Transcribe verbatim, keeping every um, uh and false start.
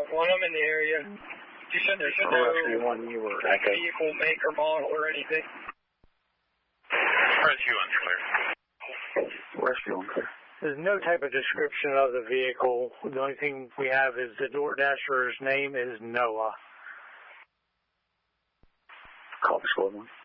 When I'm in the area, you said there's no one you were vehicle make or model or anything. Rescue unclear. Rescue unclear. There's no type of description of the vehicle. The only thing we have is the DoorDasher's name is Noah. Copy, squad one.